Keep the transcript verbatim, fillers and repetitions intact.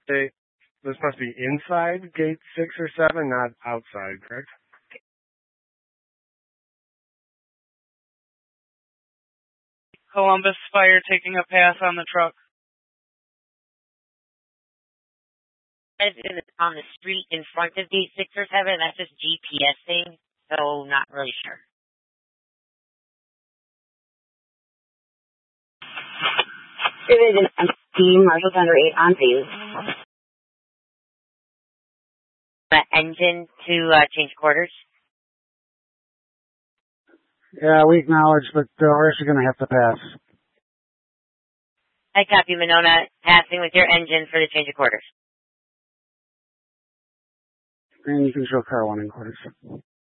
They, this must be inside gate six or seven, not outside, correct? Columbus Fire taking a pass on the truck. On the street in front of gate six or seven, that's just GPSing, so not really sure. Division team, Marshall Thunder eight on scene. The engine to uh, change quarters. Yeah, we acknowledge, but uh, we're actually going to have to pass. I copy, Monona. Passing with your engine for the change of quarters. And you can show car one in quarters.